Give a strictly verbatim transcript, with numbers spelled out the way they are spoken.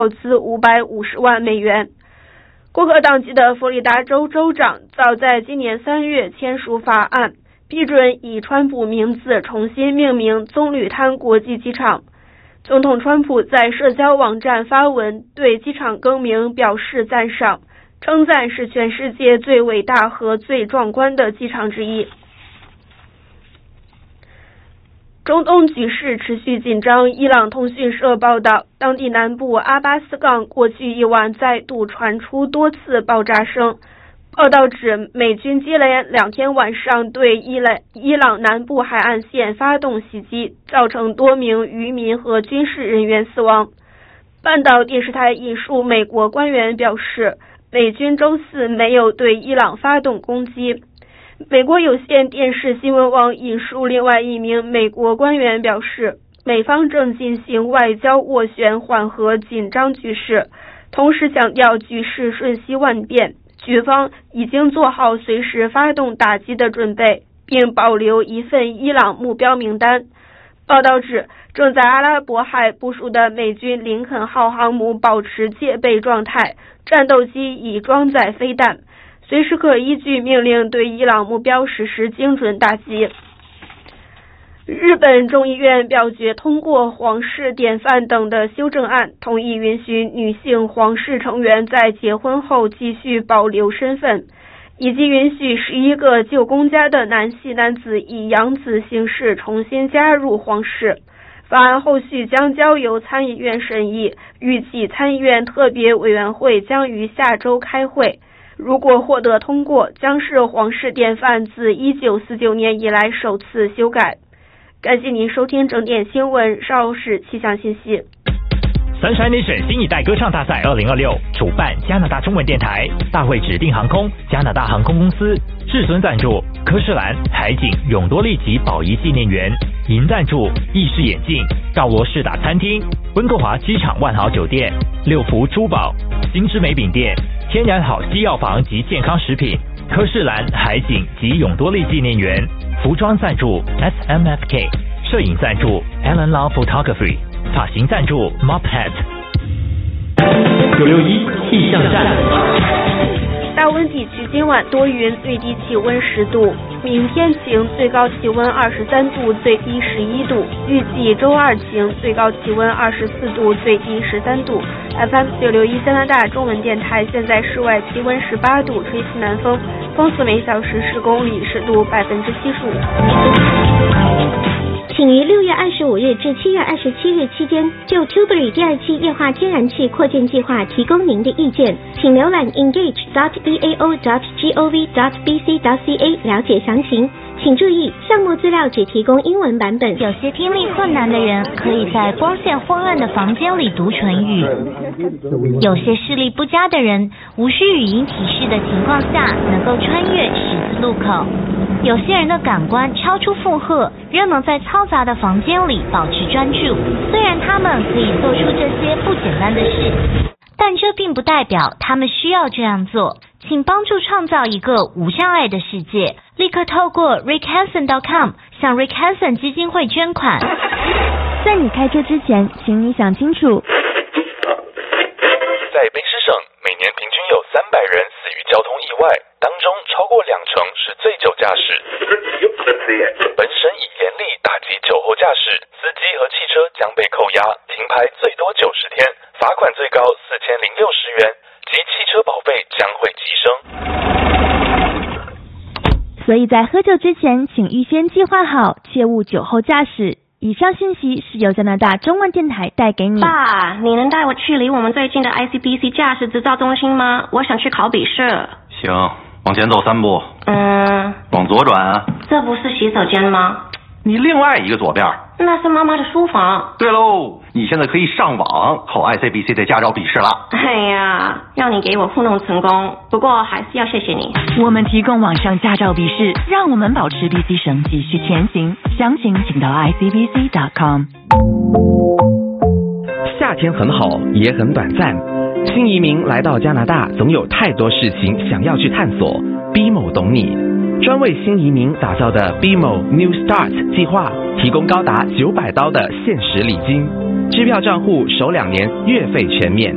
投资五百五十万美元。共和党籍的佛罗里达州州长早在今年三月签署法案，批准以川普名字重新命名棕榈滩国际机场。总统川普在社交网站发文对机场更名表示赞赏，称赞是全世界最伟大和最壮观的机场之一。中东局势持续紧张，伊朗通讯社报道，当地南部阿巴斯港过去一晚再度传出多次爆炸声。报道指，美军接连两天晚上对伊朗伊朗南部海岸线发动袭击，造成多名渔民和军事人员死亡。半岛电视台引述美国官员表示，美军周四没有对伊朗发动攻击。美国有线电视新闻网引述另外一名美国官员表示，美方正进行外交斡旋，缓和紧张局势，同时强调局势瞬息万变，局方已经做好随时发动打击的准备，并保留一份伊朗目标名单。报道指，正在阿拉伯海部署的美军林肯号航母保持戒备状态，战斗机已装载飞弹，随时可依据命令对伊朗目标实施精准打击。日本众议院表决通过皇室典范等的修正案，同意允许女性皇室成员在结婚后继续保留身份，以及允许十一个旧公家的男系男子以养子形式重新加入皇室。法案后续将交由参议院审议，预计参议院特别委员会将于下周开会。如果获得通过，将是皇室典范自一九四九年以来首次修改。感谢您收听整点新闻，稍后是气象信息。 Sunshine Nation 新一代歌唱大赛二零二六主办加拿大中文电台，大会指定航空加拿大航空公司，至尊赞助科士兰、海景、永多利及宝仪纪念园，银赞助意式眼镜、道罗士打餐厅、温哥华机场万豪酒店、六福珠宝、新之美饼店、天然好西药房及健康食品，科士兰、海景及永多利纪念园，服装赞助 S M F K， 摄影赞助 Alan Lau Photography， 发型赞助 Mophead。九六一气象站。 大温地区今晚多云，最低气温十度，明天晴，最高气温二十三度，最低十一度。预计周二晴，最高气温二十四度，最低十三度。F M 九六一加拿大中文电台，现在室外气温十八度，吹西南风，风速每小时十公里，湿度百分之七十五。 请于六月二十五日至七月二十七日期间，就 Tuberi 第二期液化天然气扩建计划提供您的意见，请浏览 engage dot e a o dot gov dot b c dot c a 了解详情。请注意，项目资料只提供英文版本。 有些听力困难的人可以在光线昏暗的房间里读唇语，有些视力不佳的人无需语音提示的情况下能够穿越十字路口。有些人的感官超出负荷，仍能在嘈杂的房间里保持专注。虽然他们可以做出这些不简单的事，但这并不代表他们需要这样做。请帮助创造一个无障碍的世界，立刻透过 rick hansen dot com 向 Rick Hansen 基金会捐款。 在你开车之前，请你想清楚。 在卑诗省，每年平均有三百人死于交通意外，当中超过两成是醉酒驾驶。本省已严厉打击酒后驾驶，司机和汽车将被扣押，停牌最多九十天，罚款最高四千零六十元，及汽车保费将会提升。 所以在喝酒之前，请预先计划好，切勿酒后驾驶。以上信息是由加拿大中文电台带给你。 爸，你能带我去离我们最近的 I C B C 驾驶执照中心吗？我想去考笔试。 行，往前走三步。 嗯。 往左转啊。 这不是洗手间吗？ 你另外一个左边。 那是妈妈的书房。 对喽，你现在可以上网考 I C B C 的驾照笔试了。 哎呀，让你给我糊弄成功，不过还是要谢谢你。 我们提供网上驾照笔试，让我们保持 B C 省继续前行。详情请到 I C B C dot com。 夏天很好，也很短暂。新移民来到加拿大，总有太多事情想要去探索。B M O 懂你。专为新移民打造的 B M O New Start 计划，提供高达九百刀的限时礼金，支票账户首两年月费全免。